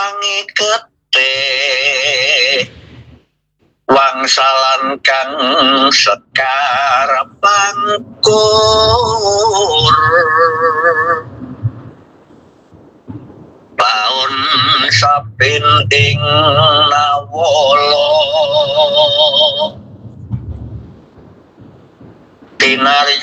wangi getih wangsalan kang sekar pangkur baun sapinding nawala tinaryo